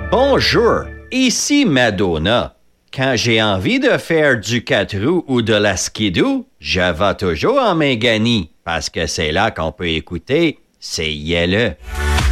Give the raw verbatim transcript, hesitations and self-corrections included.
Bonjour, ici Madonna. Quand j'ai envie de faire du quatre roues ou de la skidoo, je vais toujours en Méganie parce que c'est là qu'on peut écouter C'est Yelle.